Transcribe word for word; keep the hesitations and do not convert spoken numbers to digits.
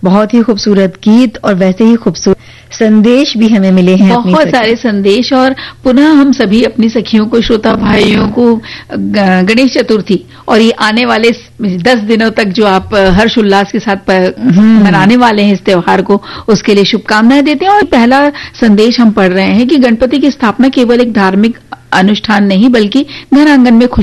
बहुत ही खूबसूरत गीत और वैसे ही खूबसूरत संदेश भी हमें मिले हैं। बहुत सारे संदेश। और पुनः हम सभी अपनी सखियों को, श्रोता भाइयों को गणेश चतुर्थी और ये आने वाले दस दिनों तक जो आप हर्ष उल्लास के साथ मनाने वाले हैं इस त्योहार को, उसके लिए शुभकामनाएं देते हैं। और पहला संदेश हम पढ़ रहे हैं कि गणपति की स्थापना केवल एक धार्मिक अनुष्ठान नहीं बल्कि घर आंगन में खुशी